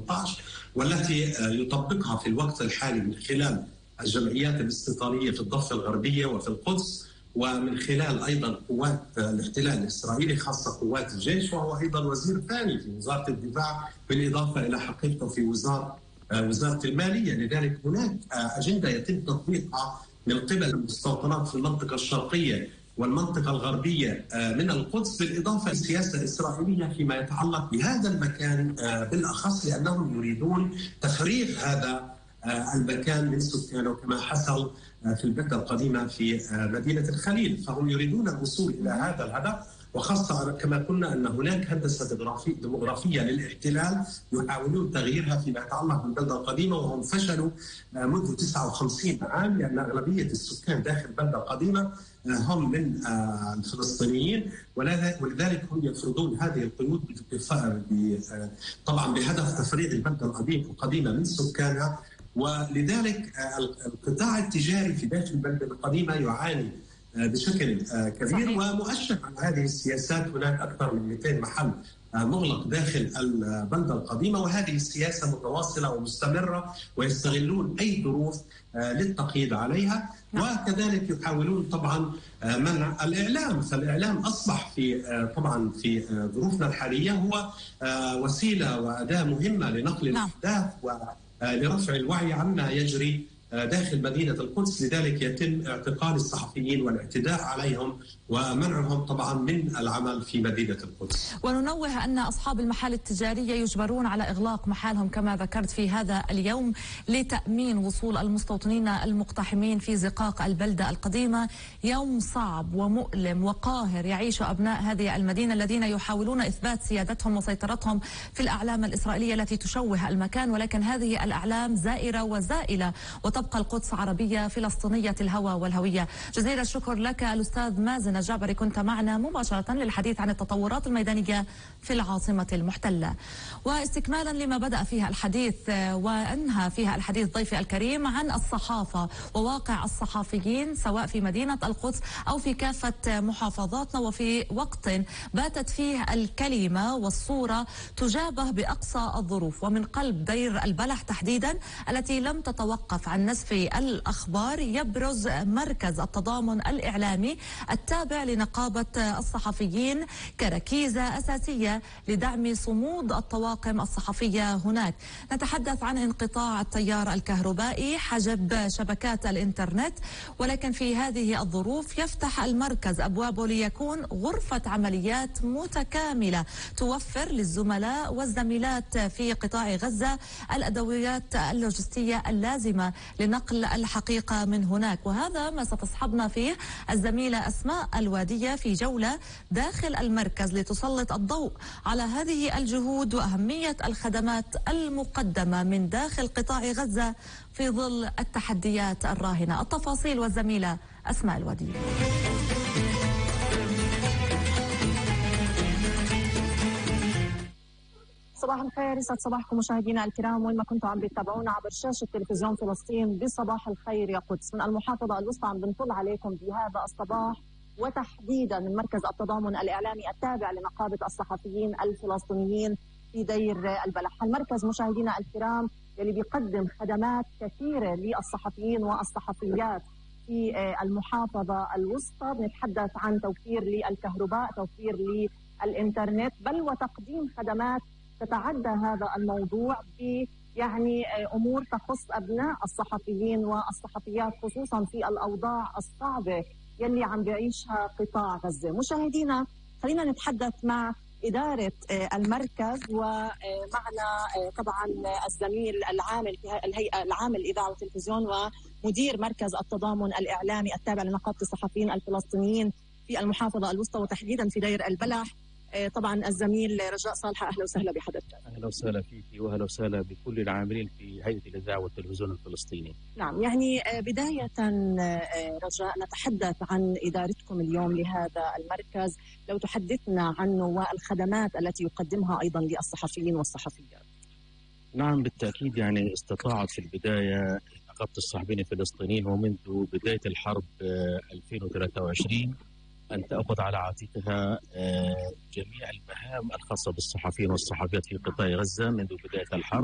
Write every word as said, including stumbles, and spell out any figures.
وثمانية عشر والتي يطبقها في الوقت الحالي من خلال الجمعيات الاستيطانية في الضفة الغربية وفي القدس، ومن خلال أيضا قوات الاحتلال الإسرائيلي خاصة قوات الجيش، وهو أيضا وزير ثاني في وزارة الدفاع بالإضافة إلى حقيبته في وزارة وزارة المالية. لذلك هناك أجندة يتم تطبيقها من قبل المستوطنات في المنطقة الشرقية والمنطقة الغربية من القدس، بالإضافة للسياسة الإسرائيلية فيما يتعلق بهذا المكان بالأخص، لأنهم يريدون تفريغ هذا المكان من سكانه كما حصل في البلدة القديمة في مدينة الخليل. فهم يريدون الوصول إلى هذا الهدف، وخاصة كما قلنا أن هناك هندسة ديموغرافية للاحتلال يحاولون تغييرها فيما يتعلق بالبلدة القديمة، وهم فشلوا منذ تسعة وخمسين عام، لأن أغلبية السكان داخل البلدة القديمة هم من الفلسطينيين، ولذلك هم يفرضون هذه القيود طبعا بهدف تفريغ البلدة القديمة من سكانها. ولذلك القطاع التجاري في داخل البلدة القديمة يعاني بشكل كبير. ومؤشر على هذه السياسات هناك أكثر من مئتين محل مغلق داخل البلدة القديمة، وهذه السياسة متواصلة ومستمرة، ويستغلون أي ظروف للتقييد عليها. وكذلك يحاولون طبعا منع الإعلام، فالإعلام أصبح في طبعا في ظروفنا الحالية هو وسيلة وأداة مهمة لنقل الأحداث ولرفع الوعي عما يجري داخل مدينة القدس. لذلك يتم اعتقال الصحفيين والاعتداء عليهم ومنعهم طبعا من العمل في مدينة القدس. وننوه أن أصحاب المحال التجارية يجبرون على إغلاق محالهم كما ذكرت في هذا اليوم لتأمين وصول المستوطنين المقتحمين في زقاق البلدة القديمة. يوم صعب ومؤلم وقاهر يعيش أبناء هذه المدينة الذين يحاولون إثبات سيادتهم وسيطرتهم في الأعلام الإسرائيلية التي تشوه المكان، ولكن هذه الأعلام زائرة وزائلة، وتبقى القدس عربية فلسطينية الهوى والهوية. جزيل الشكر لك الأستاذ مازن الجعبري، كنت معنا مباشرة للحديث عن التطورات الميدانية في العاصمة المحتلة. واستكمالا لما بدأ فيها الحديث وأنهى فيها الحديث ضيفي الكريم عن الصحافة وواقع الصحفيين سواء في مدينة القدس أو في كافة محافظاتنا، وفي وقت باتت فيه الكلمة والصورة تجابه بأقصى الظروف ومن قلب دير البلح تحديدا التي لم تتوقف عن نسف الأخبار، يبرز مركز التضامن الإعلامي التابع لنقابة الصحفيين كركيزة أساسية لدعم صمود الطواقم الصحفية هناك. نتحدث عن انقطاع التيار الكهربائي، حجب شبكات الإنترنت، ولكن في هذه الظروف يفتح المركز أبوابه ليكون غرفة عمليات متكاملة توفر للزملاء والزميلات في قطاع غزة الأدويات اللوجستية اللازمة لنقل الحقيقة من هناك. وهذا ما ستصحبنا فيه الزميلة أسماء الوادية في جولة داخل المركز لتسلط الضوء على هذه الجهود وأهمية الخدمات المقدمة من داخل قطاع غزة في ظل التحديات الراهنة. التفاصيل والزميلة أسماء الوادية. صباح الخير، يسعد صباحكم مشاهدينا الكرام وين ما كنتوا عم بتتابعونا عبر شاشة تلفزيون فلسطين بصباح الخير يا قدس. من المحافظة الوسطى عم بنطل عليكم بهذا الصباح، وتحديدا من مركز التضامن الإعلامي التابع لنقابة الصحفيين الفلسطينيين في دير البلح. المركز مشاهدينا الكرام اللي بيقدم خدمات كثيرة للصحفيين والصحفيات في المحافظة الوسطى. بنتحدث عن توفير للكهرباء، توفير للإنترنت، بل وتقديم خدمات تتعدى هذا الموضوع ب يعني امور تخص ابناء الصحفيين والصحفيات، خصوصا في الاوضاع الصعبه يلي عم بيعيشها قطاع غزه. مشاهدينا خلينا نتحدث مع اداره المركز، ومعنا طبعا الزميل العامل في الهيئه العامه للاذاعه والتلفزيون ومدير مركز التضامن الاعلامي التابع لنقابه الصحفيين الفلسطينيين في المحافظه الوسطى وتحديدا في دير البلح، طبعا الزميل رجاء صالحة. أهلا وسهلا بحضرتك. أهلا وسهلا فيك وأهلا وسهلا بكل العاملين في هيئة الإذاعة والتلفزيون الفلسطيني. نعم، يعني بداية رجاء نتحدث عن إدارتكم اليوم لهذا المركز، لو تحدثنا عنه والخدمات التي يقدمها أيضا للصحفيين والصحفيات. نعم بالتأكيد، يعني استطاعت في البداية نقابة الصحفيين الفلسطينيين ومنذ بداية الحرب ألفين وثلاثة وعشرين أن تأخذ على عاتقها جميع المهام الخاصة بالصحفيين والصحفيات في قطاع غزة منذ بداية الحرب.